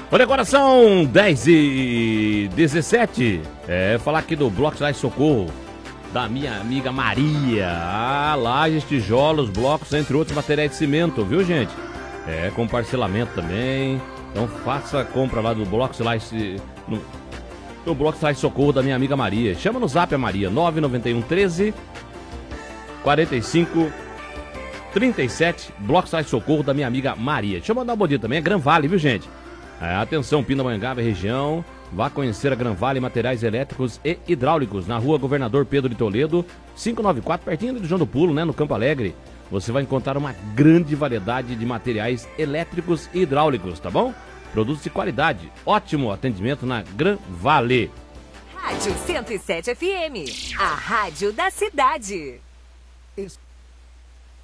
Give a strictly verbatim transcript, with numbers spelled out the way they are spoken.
Olha, agora são dez e dezessete. É, falar aqui do Bloco Cidade Socorro, da minha amiga Maria. Ah, lajes, tijolos, blocos, entre outros materiais de cimento, viu, gente? É, com parcelamento também. Então faça a compra lá do Bloco Cidade, no, no Bloco Cidade Socorro da minha amiga Maria. Chama no zap a Maria, nove nove um, treze, quarenta e cinco, trinta e sete, Bloco Cidade Socorro da minha amiga Maria. Deixa eu mandar um bom dia também, é Gran Vale, viu, gente? É, atenção, Pindamonhangaba, região, vá conhecer a Gran Vale Materiais Elétricos e Hidráulicos, na rua Governador Pedro de Toledo, quinhentos e noventa e quatro, pertinho do João do Pulo, né, no Campo Alegre. Você vai encontrar uma grande variedade de materiais elétricos e hidráulicos, tá bom? Produtos de qualidade, ótimo atendimento na Gran Vale. Rádio cento e sete F M, a rádio da cidade. Isso.